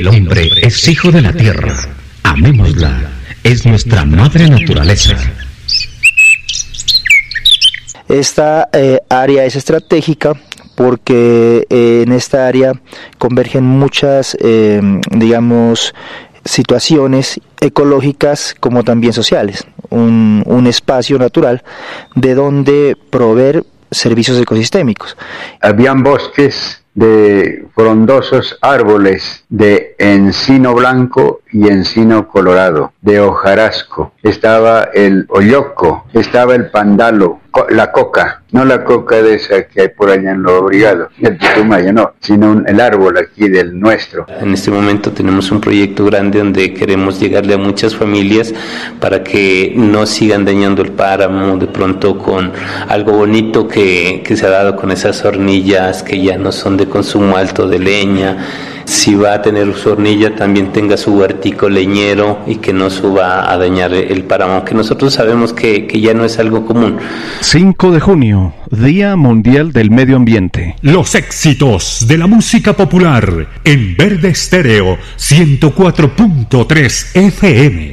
El hombre es hijo de la tierra. Amémosla. Es nuestra madre naturaleza. Esta área es estratégica porque en esta área convergen muchas, situaciones ecológicas como también sociales. Un espacio natural de donde proveer servicios ecosistémicos. Habían bosques de frondosos árboles de encino blanco y encino colorado, de hojarasco. Estaba el oyoco, estaba el pandalo, la coca, no la coca de esa que hay por allá en Los Brigados, el Putumayo, no, sino el árbol aquí del nuestro. En este momento tenemos un proyecto grande donde queremos llegarle a muchas familias para que no sigan dañando el páramo de pronto con algo bonito que se ha dado con esas hornillas que ya no son de consumo alto de leña. Si va a tener su hornilla, también tenga su huertico leñero y que no suba a dañar el páramo, que nosotros sabemos que ya no es algo común. 5 de junio, Día Mundial del Medio Ambiente. Los éxitos de la música popular en Verde Estéreo 104.3 FM.